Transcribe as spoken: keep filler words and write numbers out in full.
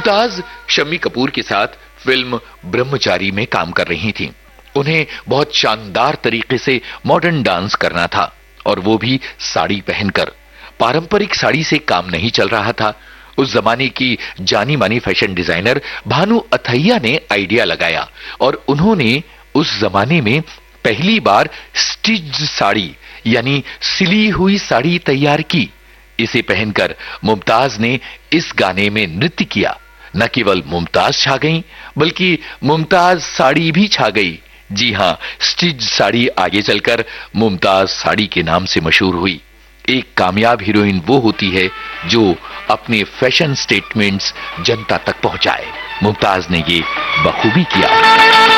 मुमताज शम्मी कपूर के साथ फिल्म ब्रह्मचारी में काम कर रही थीं। उन्हें बहुत शानदार तरीके से मॉडर्न डांस करना था और वो भी साड़ी पहनकर। पारंपरिक साड़ी से काम नहीं चल रहा था। उस जमाने की जानी मानी फैशन डिजाइनर भानु अथैया ने आइडिया लगाया और उन्होंने उस जमाने में पहली बार स्टिच्ड साड़ी यानी सिली हुई साड़ी तैयार की। इसे पहनकर मुमताज ने इस गाने में नृत्य किया। न केवल मुमताज छा गईं, बल्कि मुमताज साड़ी भी छा गई। जी हां, स्टिच्ड साड़ी आगे चलकर मुमताज साड़ी के नाम से मशहूर हुई। एक कामयाब हीरोइन वो होती है जो अपने फैशन स्टेटमेंट्स जनता तक पहुंचाए। मुमताज ने ये बखूबी किया।